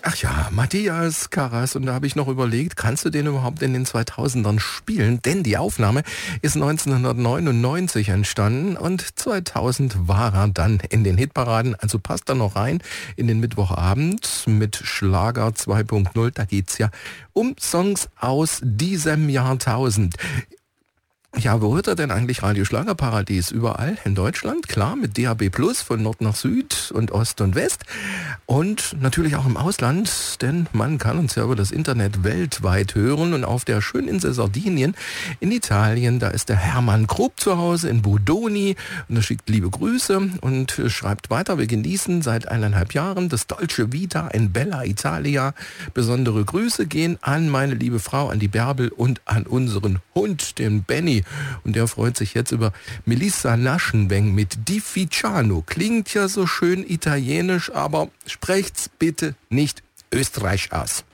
Ach ja, Matthias Karas, und da habe ich noch überlegt, kannst du den überhaupt in den 2000ern spielen? Denn die Aufnahme ist 1999 entstanden und 2000 war er dann in den Hitparaden. Also passt da noch rein in den Mittwochabend mit Schlager 2.0. Da geht's ja um Songs aus diesem Jahrtausend. Ja, wo hört er denn eigentlich Radio Schlagerparadies? Überall in Deutschland, klar, mit DAB Plus von Nord nach Süd und Ost und West. Und natürlich auch im Ausland, denn man kann uns ja über das Internet weltweit hören. Und auf der schönen Insel Sardinien in Italien, da ist der Hermann Krupp zu Hause in Budoni. Und er schickt liebe Grüße und schreibt weiter: Wir genießen seit 1,5 Jahren das Dolce Vita in Bella Italia. Besondere Grüße gehen an meine liebe Frau, an die Bärbel und an unseren Hund, den Benny. Und der freut sich jetzt über Melissa Naschenweng mit Di Ficiano. Klingt ja so schön italienisch, aber sprecht's bitte nicht Österreich aus.